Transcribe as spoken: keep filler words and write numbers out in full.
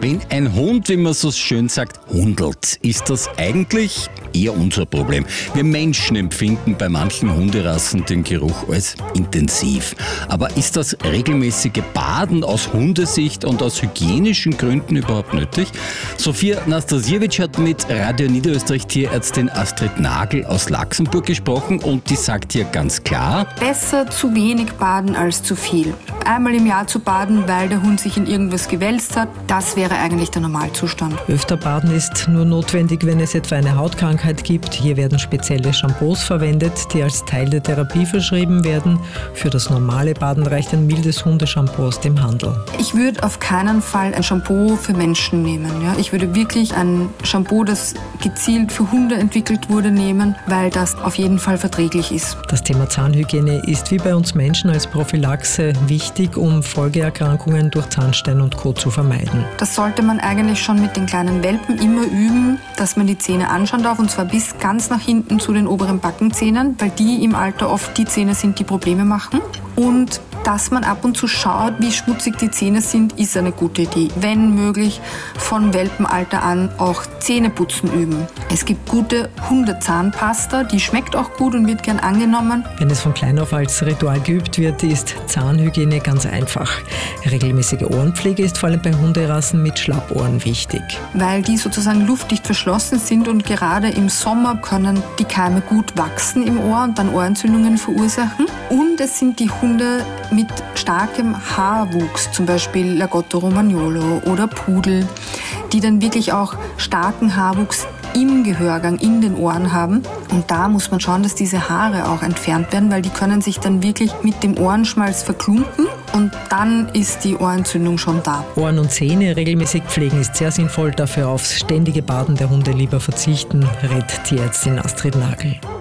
Wenn ein Hund, wie man so schön sagt, hundelt, ist das eigentlich eher unser Problem. Wir Menschen empfinden bei manchen Hunderassen den Geruch als intensiv. Aber ist das regelmäßige Baden aus Hundesicht und aus hygienischen Gründen überhaupt nötig? Sophia Nastasiewicz hat mit Radio Niederösterreich Tierärztin Astrid Nagel aus Laxenburg gesprochen und die sagt hier ganz klar: Besser zu wenig baden als zu viel. Einmal im Jahr zu baden, weil der Hund sich in irgendwas gewälzt hat, das wäre eigentlich der Normalzustand. Öfter baden ist nur notwendig, wenn es etwa eine Hautkrankheit gibt. Hier werden spezielle Shampoos verwendet, die als Teil der Therapie verschrieben werden. Für das normale Baden reicht ein mildes Hundeshampoo aus dem Handel. Ich würde auf keinen Fall ein Shampoo für Menschen nehmen. Ja? Ich würde wirklich ein Shampoo, das gezielt für Hunde entwickelt wurde, nehmen, weil das auf jeden Fall verträglich ist. Das Thema Zahnhygiene ist wie bei uns Menschen als Prophylaxe wichtig, um Folgeerkrankungen durch Zahnstein und Co. zu vermeiden. Das sollte man eigentlich schon mit den kleinen Welpen immer üben, dass man die Zähne anschauen darf, und zwar bis ganz nach hinten zu den oberen Backenzähnen, weil die im Alter oft die Zähne sind, die Probleme machen. Und dass man ab und zu schaut, wie schmutzig die Zähne sind, ist eine gute Idee. Wenn möglich, von Welpenalter an auch Zähneputzen üben. Es gibt gute Hundezahnpasta, die schmeckt auch gut und wird gern angenommen. Wenn es von klein auf als Ritual geübt wird, ist Zahnhygiene ganz einfach. Regelmäßige Ohrenpflege ist vor allem bei Hunderassen mit Schlappohren wichtig. Weil die sozusagen luftdicht verschlossen sind und gerade im Sommer können die Keime gut wachsen im Ohr und dann Ohrentzündungen verursachen. Und es sind die Hunde mit starkem Haarwuchs, zum Beispiel Lagotto Romagnolo oder Pudel, die dann wirklich auch starken Haarwuchs im Gehörgang, in den Ohren haben. Und da muss man schauen, dass diese Haare auch entfernt werden, weil die können sich dann wirklich mit dem Ohrenschmalz verklumpen und dann ist die Ohrentzündung schon da. Ohren und Zähne regelmäßig pflegen ist sehr sinnvoll, dafür aufs ständige Baden der Hunde lieber verzichten, rät Tierärztin Astrid Nagel.